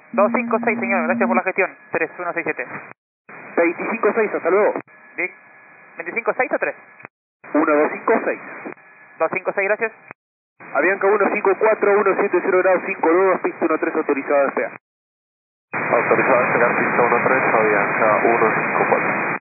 256, señor, gracias por la gestión. 3167. 25-6, hasta luego. Vic, 25-6 o 3. 1256. 256, gracias. Avianca 154, 170 grados 52, pista 13 autorizada a despegar. Autorizado a despegar pista 13, Avianca 154.